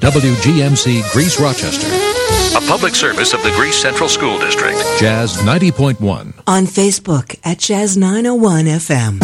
WGMC Greece Rochester. A public service of the Greece Central School District. Jazz 90.1. On Facebook at Jazz 901 FM.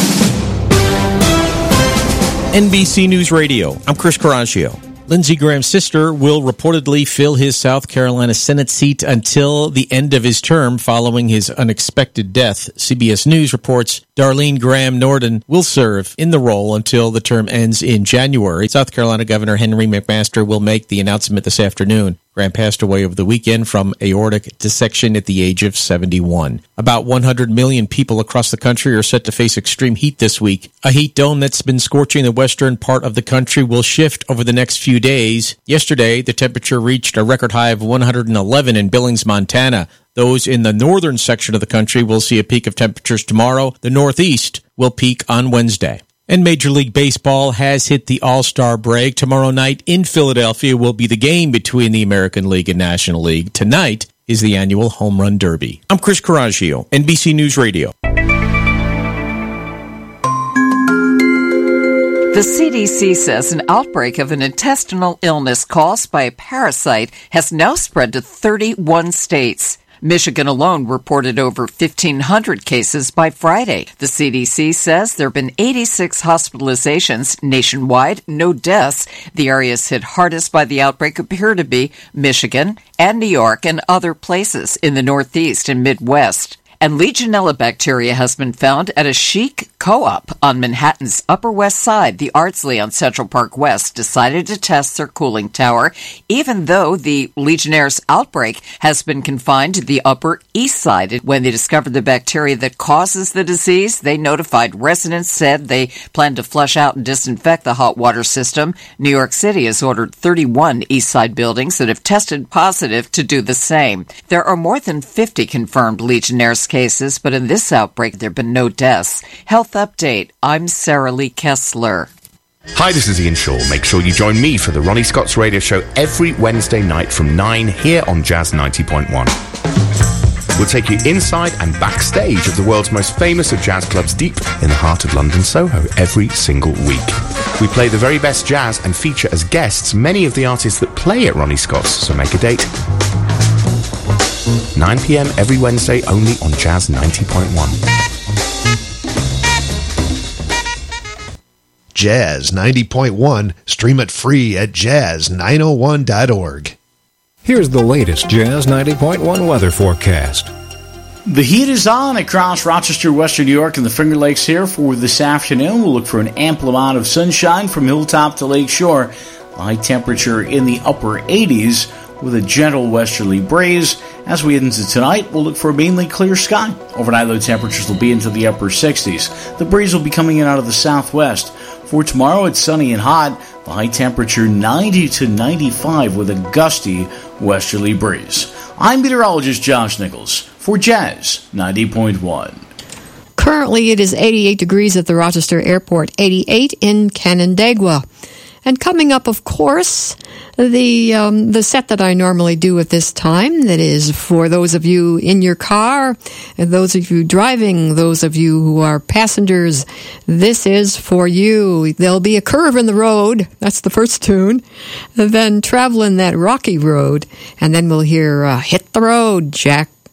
NBC News Radio. I'm Chris Coraggio. Lindsey Graham's sister will reportedly fill his South Carolina Senate seat until the end of his term following his unexpected death. CBS News reports Darlene Graham Norden will serve in the role until the term ends in January. South Carolina Governor Henry McMaster will make the announcement this afternoon. Graham passed away over the weekend from aortic dissection at the age of 71. About 100 million people across the country are set to face extreme heat this week. A heat dome that's been scorching the western part of the country will shift over the next few days. Yesterday, the temperature reached a record high of 111 in Billings, Montana. Those in the northern section of the country will see a peak of temperatures tomorrow. The Northeast will peak on Wednesday. And Major League Baseball has hit the All-Star break. Tomorrow night in Philadelphia will be the game between the American League and National League. Tonight is the annual Home Run Derby. I'm Chris Coraggio, NBC News Radio. The CDC says an outbreak of an intestinal illness caused by a parasite has now spread to 31 states. Michigan alone reported over 1,500 cases by Friday. The CDC says there have been 86 hospitalizations nationwide, no deaths. The areas hit hardest by the outbreak appear to be Michigan and New York and other places in the Northeast and Midwest. And Legionella bacteria has been found at a chic co-op on Manhattan's Upper West Side. The Ardsley on Central Park West decided to test their cooling tower, even though the Legionnaire's outbreak has been confined to the Upper East Side. When they discovered the bacteria that causes the disease, they notified residents, said they plan to flush out and disinfect the hot water system. New York City has ordered 31 East Side buildings that have tested positive to do the same. There are more than 50 confirmed Legionnaire's cases, but in this outbreak, there have been no deaths. Health Update. I'm Sarah Lee Kessler. Hi, this is Ian Shaw. Make sure you join me for the Ronnie Scott's radio show every Wednesday night from 9 here on Jazz 90.1. We'll take you inside and backstage of the world's most famous of jazz clubs deep in the heart of London Soho every single week. We play the very best jazz and feature as guests many of the artists that play at Ronnie Scott's, so make a date. 9 p.m. every Wednesday only on Jazz 90.1. Jazz 90.1. Stream it free at jazz901.org. Here's the latest Jazz 90.1 weather forecast. The heat is on across Rochester, Western New York, and the Finger Lakes here for this afternoon. We'll look for an ample amount of sunshine from hilltop to lake shore. High temperature in the upper 80s with a gentle westerly breeze. As we head into tonight, we'll look for a mainly clear sky. Overnight, low temperatures will be into the upper 60s. The breeze will be coming in out of the southwest. For tomorrow, it's sunny and hot. The high temperature 90 to 95 with a gusty westerly breeze. I'm meteorologist Josh Nichols for Jazz 90.1. Currently, it is 88 degrees at the Rochester Airport, 88 in Canandaigua. And coming up, of course, the set that I normally do at this time, that is for those of you in your car, and those of you driving, those of you who are passengers, this is for you. There'll be a curve in the road, that's the first tune, then traveling that rocky road, and then we'll hear Hit the Road, Jack